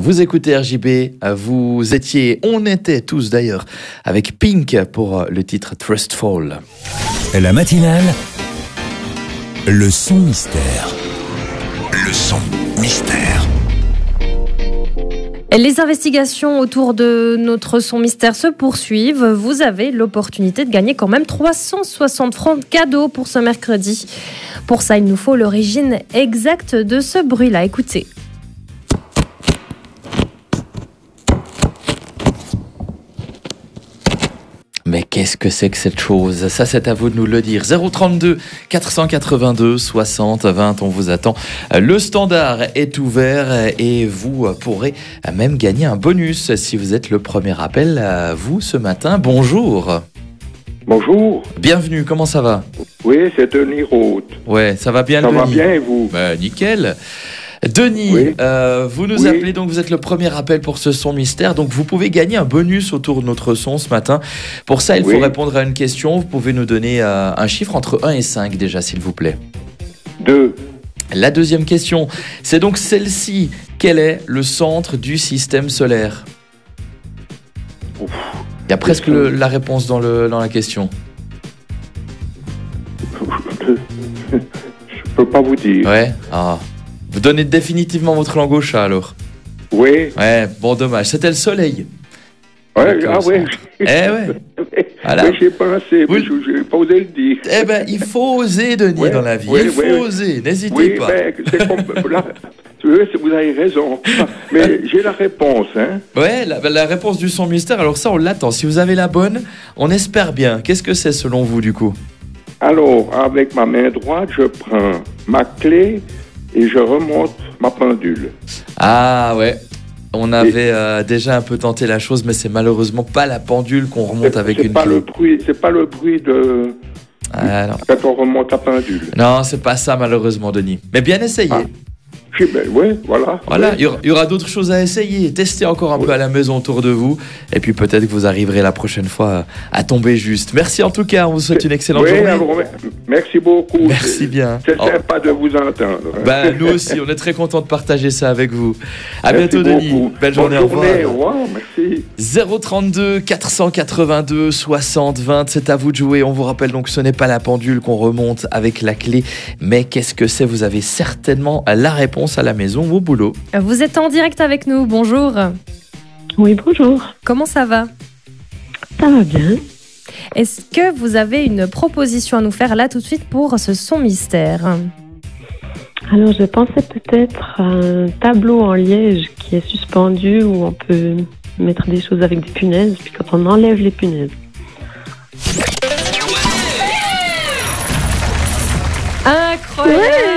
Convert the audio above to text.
Vous écoutez RJB, on était tous d'ailleurs avec Pink pour le titre Trustful. La matinale, le son mystère. Le son mystère. Les investigations autour de notre son mystère se poursuivent. Vous avez l'opportunité de gagner quand même 360 francs de cadeaux pour ce mercredi. Pour ça, il nous faut l'origine exacte de ce bruit-là. Écoutez. Mais qu'est-ce que c'est que cette chose? Ça, c'est à vous de nous le dire. 032 482 60 20, on vous attend. Le standard est ouvert et vous pourrez même gagner un bonus si vous êtes le premier appel. Vous, ce matin, bonjour. Bonjour. Bienvenue, comment ça va? Oui, c'est Denis Roth. Ouais, ça va bien, ça Denis? Ça va bien et vous? Nickel. Denis, oui. Vous nous appelez, donc vous êtes le premier appel pour ce son mystère, donc vous pouvez gagner un bonus autour de notre son ce matin. Pour ça, il faut répondre à une question. Vous pouvez nous donner un chiffre entre 1 et 5 déjà, s'il vous plaît. 2. La deuxième question, c'est donc celle-ci. Quel est le centre du système solaire? Il y a presque la réponse dans la question. Je peux pas vous dire. Ouais. Vous donnez définitivement votre langue au chat, alors? Oui. Ouais, bon, dommage. C'était le soleil. Ouais, ouais. Ouais. Voilà. Oui, j'ai pensé, mais je n'ai pas osé le dire. Eh ben, il faut oser, Denis, dans la vie. Il faut oser, n'hésitez pas. C'est comme... Là, vous avez raison. Mais j'ai la réponse, hein. Ouais, la réponse du son mystère, alors ça, on l'attend. Si vous avez la bonne, on espère bien. Qu'est-ce que c'est, selon vous, du coup? Alors, avec ma main droite, je prends ma clé et je remonte ma pendule. Ah ouais, on avait déjà un peu tenté la chose, mais c'est malheureusement pas la pendule qu'on remonte avec une clé. C'est pas le bruit de... quand on remonte la pendule. Non, c'est pas ça malheureusement, Denis. Mais bien essayé. Oui, voilà. Voilà, il y aura d'autres choses à essayer. Testez encore un peu à la maison autour de vous. Et puis peut-être que vous arriverez la prochaine fois à tomber juste. Merci en tout cas, on vous souhaite une excellente journée. Alors, merci beaucoup. Merci bien. C'est sympa de vous entendre. Nous aussi, on est très contents de partager ça avec vous. À bientôt, Denis. Belle journée, au revoir. Au revoir, merci. 032 482 60 20, c'est à vous de jouer. On vous rappelle donc que ce n'est pas la pendule qu'on remonte avec la clé. Mais qu'est-ce que c'est? Vous avez certainement la réponse à la maison ou au boulot. Vous êtes en direct avec nous, bonjour. Oui, bonjour. Comment ça va? Ça va bien. Est-ce que vous avez une proposition à nous faire là tout de suite pour ce son mystère? Alors, je pensais peut-être à un tableau en liège qui est suspendu où on peut mettre des choses avec des punaises, puis quand on enlève les punaises. Incroyable!